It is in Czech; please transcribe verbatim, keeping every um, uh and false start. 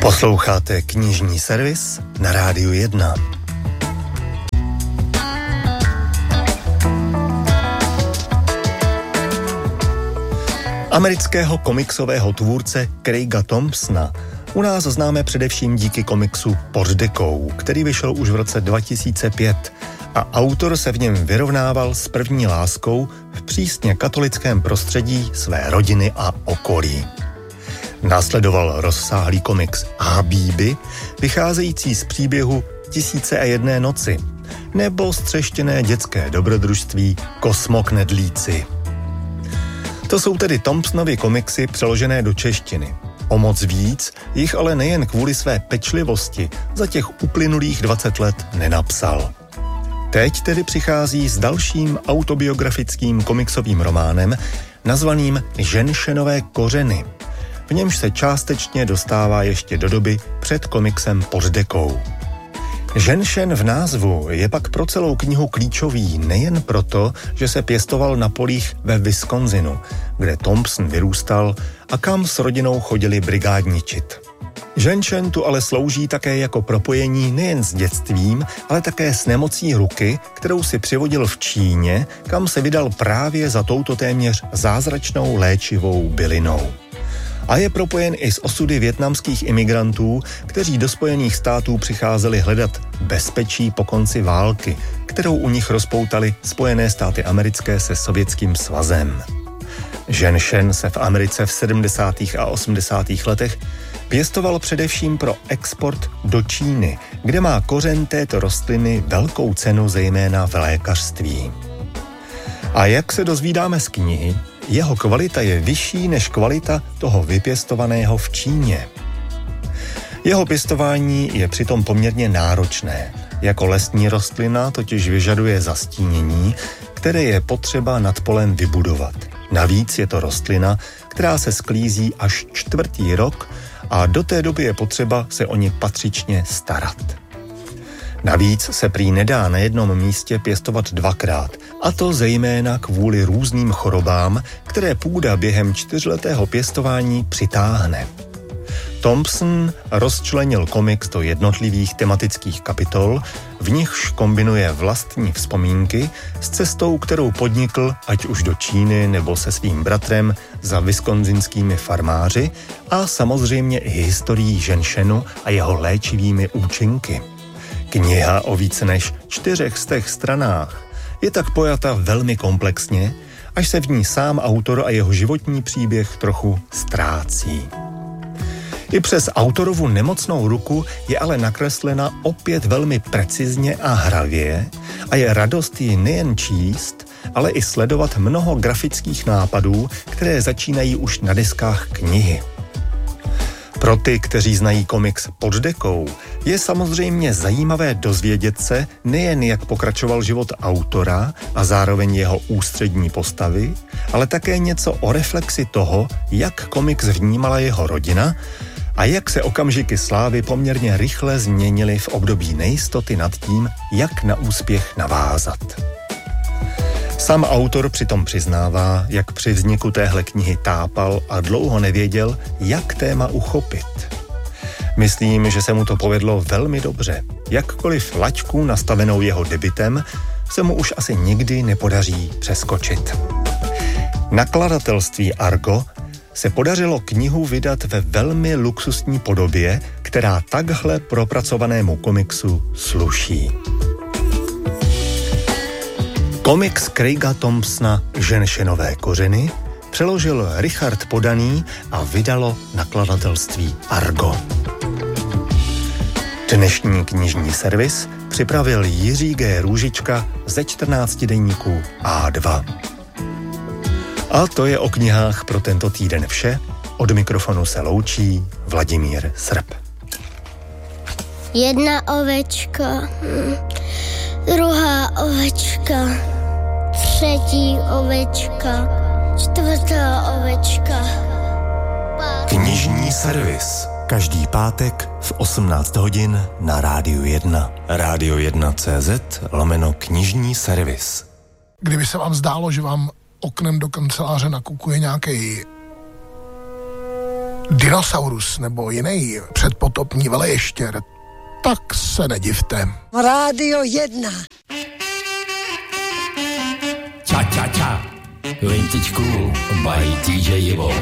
Posloucháte knižní servis na Rádiu jedna. Amerického komiksového tvůrce Craiga Thompsona u nás známe především díky komiksu Pod dekou, který vyšel už v roce dva tisíce pět a autor se v něm vyrovnával s první láskou v přísně katolickém prostředí své rodiny a okolí. Následoval rozsáhlý komiks Habíby, vycházející z příběhu Tisíce a jedné noci, nebo střeštěné dětské dobrodružství Kosmoknedlíci. To jsou tedy Thompsonovy komiksy přeložené do češtiny. O moc víc jich ale nejen kvůli své pečlivosti za těch uplynulých dvacet let nenapsal. Teď tedy přichází s dalším autobiografickým komiksovým románem nazvaným Ženšenové kořeny. V němž se částečně dostává ještě do doby před komiksem Pod dekou. Ženšen v názvu je pak pro celou knihu klíčový nejen proto, že se pěstoval na polích ve Wisconsinu, kde Thompson vyrůstal a kam s rodinou chodili brigádničit. Ženšen tu ale slouží také jako propojení nejen s dětstvím, ale také s nemocí ruky, kterou si přivodil v Číně, kam se vydal právě za touto téměř zázračnou léčivou bylinou. A je propojen i s osudy vietnamských imigrantů, kteří do Spojených států přicházeli hledat bezpečí po konci války, kterou u nich rozpoutaly Spojené státy americké se Sovětským svazem. Ženšen se v Americe v sedmdesátých a osmdesátých letech pěstoval především pro export do Číny, kde má kořen této rostliny velkou cenu zejména v lékařství. A jak se dozvídáme z knihy, jeho kvalita je vyšší než kvalita toho vypěstovaného v Číně. Jeho pěstování je přitom poměrně náročné. Jako lesní rostlina totiž vyžaduje zastínění, které je potřeba nad polem vybudovat. Navíc je to rostlina, která se sklízí až čtvrtý rok a do té doby je potřeba se o ni patřičně starat. Navíc se prý nedá na jednom místě pěstovat dvakrát, a to zejména kvůli různým chorobám, které půda během čtyřletého pěstování přitáhne. Thompson rozčlenil komiks do jednotlivých tematických kapitol, v nichž kombinuje vlastní vzpomínky s cestou, kterou podnikl ať už do Číny nebo se svým bratrem za wisconsinskými farmáři a samozřejmě i historií ženšenu a jeho léčivými účinky. Kniha o více než čtyřech stech stranách je tak pojata velmi komplexně, až se v ní sám autor a jeho životní příběh trochu ztrácí. I přes autorovu nemocnou ruku je ale nakreslena opět velmi precizně a hravě a je radost ji nejen číst, ale i sledovat mnoho grafických nápadů, které začínají už na deskách knihy. Pro ty, kteří znají komiks Pod dekou, je samozřejmě zajímavé dozvědět se nejen, jak pokračoval život autora a zároveň jeho ústřední postavy, ale také něco o reflexi toho, jak komiks vnímala jeho rodina a jak se okamžiky slávy poměrně rychle změnily v období nejistoty nad tím, jak na úspěch navázat. Sám autor přitom přiznává, jak při vzniku téhle knihy tápal a dlouho nevěděl, jak téma uchopit. Myslím, že se mu to povedlo velmi dobře. Jakkoliv laťku nastavenou jeho debutem se mu už asi nikdy nepodaří přeskočit. Nakladatelství Argo se podařilo knihu vydat ve velmi luxusní podobě, která takhle propracovanému komiksu sluší. Komiks Craiga Thompsona Ženšenové kořeny přeložil Richard Podaný a vydalo nakladatelství Argo. Dnešní knižní servis připravil Jiří G. Růžička ze čtrnácti deníků A dva. A to je o knihách pro tento týden vše. Od mikrofonu se loučí Vladimír Srb. Jedna ovečka, druhá ovečka, třetí ovečka, čtvrtá ovečka. Knižní servis. Každý pátek v osmnáct hodin na Rádiu jedna. Rádio jedna tečka cé zet lomeno knižní servis. Kdyby se vám zdálo, že vám oknem do kanceláře nakukuje nějaký dinosaurus nebo jiný předpotopní veleještěr, tak se nedivte. Rádio jedna. Ča, ča, ča. Vintage Cool by D J Ivo.